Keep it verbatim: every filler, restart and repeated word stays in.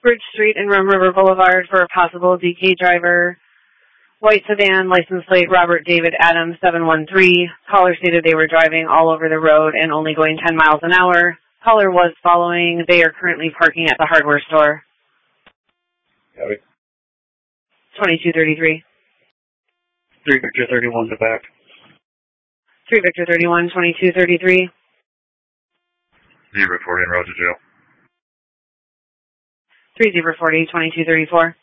Bridge Street and Rum River Boulevard for a possible D K driver. White sedan, license plate Robert David Adams seven one three. Caller stated they were driving all over the road and only going ten miles an hour. Caller was following. They are currently parking at the hardware store. Got it. twenty-two thirty-three. three Victor thirty-one to back. three Victor thirty-one, twenty-two thirty-three. Zebra forty and road to jail. three Zebra forty, twenty-two thirty-four.